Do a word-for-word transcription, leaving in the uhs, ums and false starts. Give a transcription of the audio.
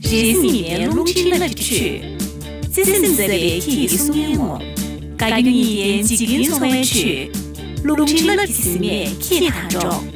这是里面录制了的曲，这是这里提送给我，该用一点几根从外去，录制了的是面其他中。